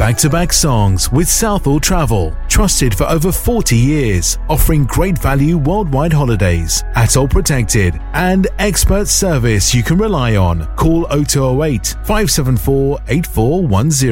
Back-to-back songs with Southall Travel, trusted for over 40 years, offering great value worldwide holidays, ATOL protected, and expert service you can rely on. Call 0208 574 8410.